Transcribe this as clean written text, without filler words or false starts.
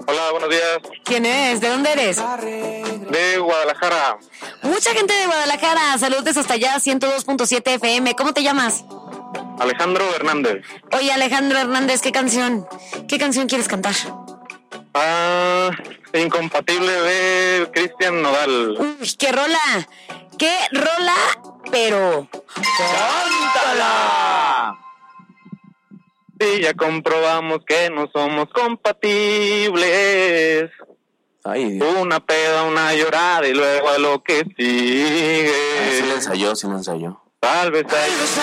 Hola, buenos días. ¿Quién es? ¿De dónde eres? De Guadalajara. Mucha gente de Guadalajara. Saludos hasta allá, 102.7 FM. ¿Cómo te llamas? Alejandro Hernández. Oye, Alejandro Hernández, ¿qué canción quieres cantar? Incompatible de Cristian Nodal. Uy, qué rola, pero... ¡Cántala! Sí, ya comprobamos que no somos compatibles. Ay, Dios. Una peda, una llorada y luego a lo que sigue. Sí lo ensayó. Tal vez hay